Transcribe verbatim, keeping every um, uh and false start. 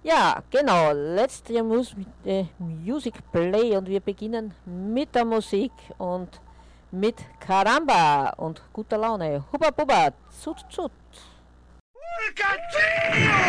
Ja, genau. Letzte Mus äh, Music Play und wir beginnen mit der Musik und mit Caramba und guter Laune. Hubba Bubba, zut zut. Castillo!